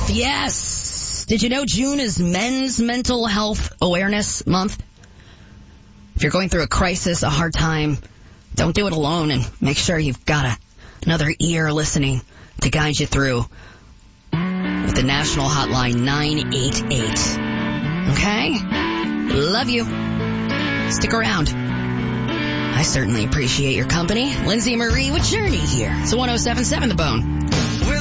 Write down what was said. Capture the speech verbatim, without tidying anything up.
Health, yes. Did you know June is Men's Mental Health Awareness Month? If you're going through a crisis, a hard time, don't do it alone, and make sure you've got a, another ear listening to guide you through with the national hotline nine eight eight. Okay? Love you. Stick around. I certainly appreciate your company. Lindsay Marie with Journey here. It's one oh seven point seven The Bone.